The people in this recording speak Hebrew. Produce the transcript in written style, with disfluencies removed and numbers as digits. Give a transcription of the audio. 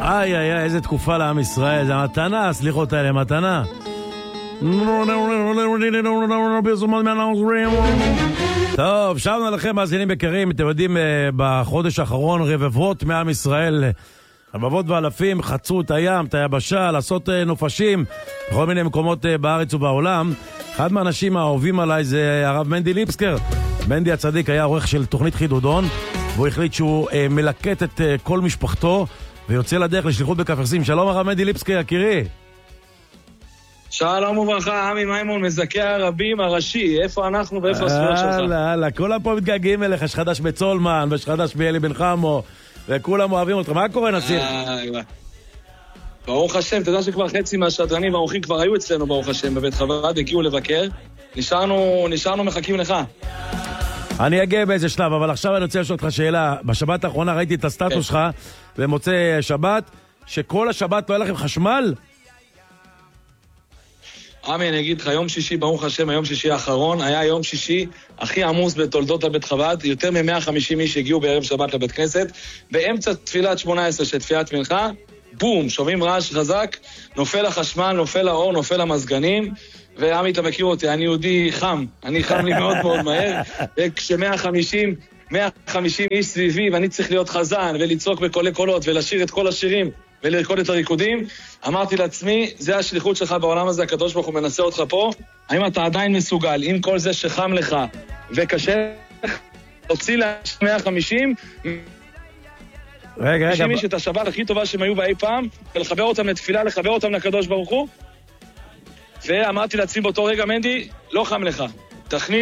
איי, איי, איזה תקופה לעם ישראל. זה מתנה, סליחות האלה, מתנה. טוב, שבנו לכם מאזינים יקרים. אתם יודעים, בחודש האחרון רבבות מעם ישראל, רבבות ואלפים, חצו את הים, את היבשה, לעשות נופשים בכל מיני מקומות בארץ ובעולם. אחד מהאנשים האהובים עליי זה הרב מנדי ליפסקר. מנדי הצדיק היה עורך של תוכנית חידודון, והוא החליט שהוא מלקט את כל משפחתו ויוצא לדרך לשליחות בקפריסין. שלום הרב מנדי ליפסקר, יקירי. שלום וברכה, עמי מימון, מזכה הרבים הראשי. איפה אנחנו ואיפה הספירה שלך? הלאה, כולם פה מתגעגעים אליך, יש חדש בצולמן ויש חדש באלי בן חמו וכולם אוהבים אותך. מה קורה, נסיך? ברוך השם, אתה יודע שכבר חצי מהשדרנים והאורחים כבר היו אצלנו, ברוך השם, בבית חב"ד, הגיעו לבקר. נשארנו מחכים לך. אני אגיע באיזה שלב, אבל עכשיו אני רוצה לשאול אותך שאלה. בשבת האחרונה ראיתי את הסטטוס שלך במוצאי שבת, שכל השבת לא היה לכם חשמל? עמי, אני אגיד לך, יום שישי, ברוך השם, היום שישי האחרון, היה יום שישי הכי עמוס בתולדות הבית חב"ד, יותר מ-150 איש הגיעו בערב שבת לבית כנסת, באמצע תפילת 18 של תפילת מנחה, בום, שומעים רעש חזק, נופל החשמל, נופל האור, נופל המזגנים, ועמי, אתה מכיר אותי, אני יהודי חם, אני חם לי מאוד מאוד מהר, וכש-150 איש סביבי, ואני צריך להיות חזן, ולצעוק בקולי קולות, ולשיר את כל השירים, ולרקוד את הריקודים, אמרתי לעצמי, זה השליחות שלך בעולם הזה, הקדוש ברוך הוא מנסה אותך פה, האם אתה עדיין מסוגל, עם כל זה שחם לך, וקשה לך, תוציא ל-150, רגע. איש את השבת הכי טובה שהם היו באי פעם, ולחבר אותם לתפילה, לחבר אותם לקדוש ברוך הוא, ואמרתי לעצמי באותו רגע, מנדי, לא חם לך, תכניס